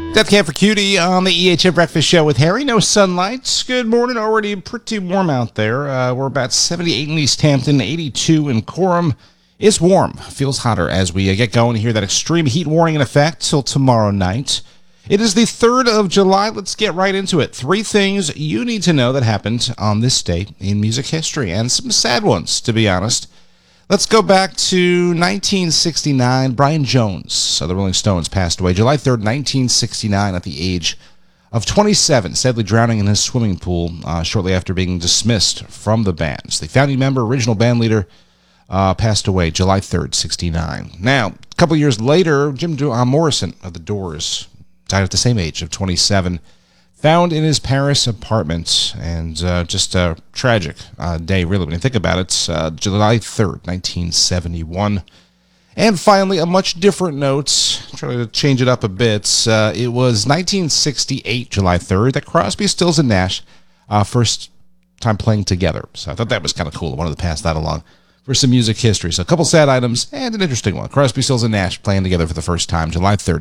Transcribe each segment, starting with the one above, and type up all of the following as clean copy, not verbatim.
Death Camp for Cutie on the EHM Breakfast Show with Harry. No sunlight. Good morning. Already pretty warm out there. We're about 78 in East Hampton, 82 in Coram. It's warm. Feels hotter as we get going here. That extreme heat warning in effect till tomorrow night. It is the 3rd of July. Let's get right into it. 3 things you need to know that happened on this day in music history, and some sad ones, to be honest. Let's go back to 1969. Brian Jones of the Rolling Stones passed away July 3rd, 1969, at the age of 27, sadly drowning in his swimming pool shortly after being dismissed from the band. The founding member, original band leader, passed away July 3rd, 69. Now, a couple years later, Jim Morrison of The Doors died at the same age of 27, found in his Paris apartment, and just a tragic day, really, when you think about it. July 3rd, 1971. And finally, a much different note, trying to change it up a bit. It was 1968, July 3rd, that Crosby, Stills, and Nash first time playing together. So I thought that was kind of cool. I wanted to pass that along for some music history. So a couple sad items and an interesting one. Crosby, Stills, and Nash playing together for the first time, July 3rd,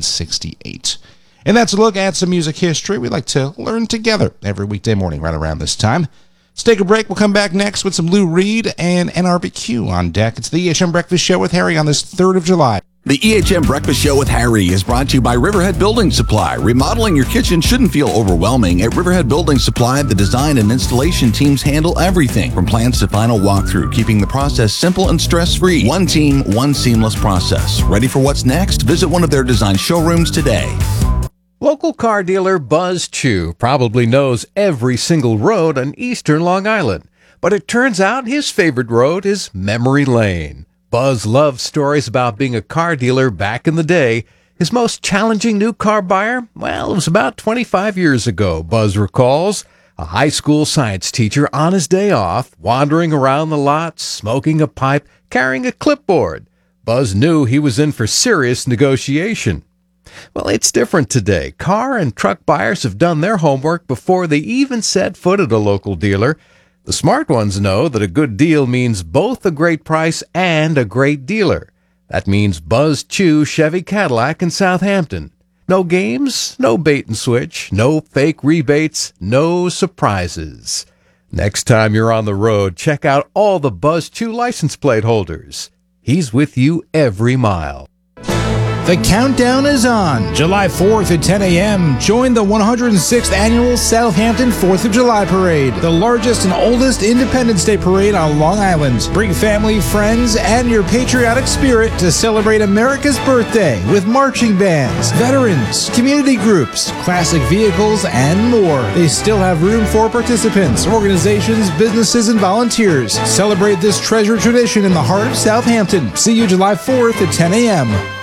1968. And that's a look at some music history we like to learn together every weekday morning right around this time. Let's take a break. We'll come back next with some Lou Reed and NRBQ on deck. It's the EHM Breakfast Show with Harry on this 3rd of July. The EHM Breakfast Show with Harry is brought to you by Riverhead Building Supply. Remodeling your kitchen shouldn't feel overwhelming. At Riverhead Building Supply, the design and installation teams handle everything from plans to final walkthrough, keeping the process simple and stress-free. One team, one seamless process. Ready for what's next? Visit one of their design showrooms today. Local car dealer Buzz Chu probably knows every single road on eastern Long Island, but it turns out his favorite road is Memory Lane. Buzz loves stories about being a car dealer back in the day. His most challenging new car buyer? Well, it was about 25 years ago, Buzz recalls. A high school science teacher on his day off, wandering around the lot, smoking a pipe, carrying a clipboard. Buzz knew he was in for serious negotiation. Well, it's different today. Car and truck buyers have done their homework before they even set foot at a local dealer. The smart ones know that a good deal means both a great price and a great dealer. That means Buzz Chu Chevy Cadillac in Southampton. No games, no bait and switch, no fake rebates, no surprises. Next time you're on the road, check out all the Buzz Chu license plate holders. He's with you every mile. The countdown is on. July 4th at 10 a.m. Join the 106th Annual Southampton 4th of July Parade, the largest and oldest Independence Day parade on Long Island. Bring family, friends, and your patriotic spirit to celebrate America's birthday with marching bands, veterans, community groups, classic vehicles, and more. They still have room for participants, organizations, businesses, and volunteers. Celebrate this treasured tradition in the heart of Southampton. See you July 4th at 10 a.m.